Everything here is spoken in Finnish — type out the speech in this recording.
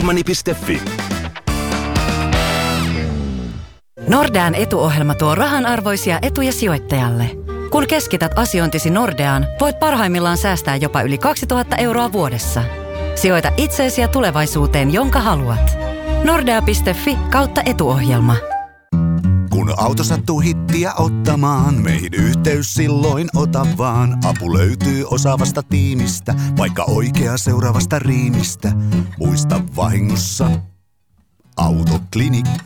Tokmanni.fi. Nordean etuohjelma tuo rahanarvoisia etuja sijoittajalle. Kun keskität asiointisi Nordeaan, voit parhaimmillaan säästää jopa yli 2000 € vuodessa. Sijoita itseesi ja tulevaisuuteen, jonka haluat. Nordea.fi/etuohjelma. Kun auto sattuu hittiä ottamaan, meihin yhteys silloin ota vaan. Apu löytyy osaavasta tiimistä, vaikka oikea seuraavasta riimistä. Muista vahingossa Autoklinikka.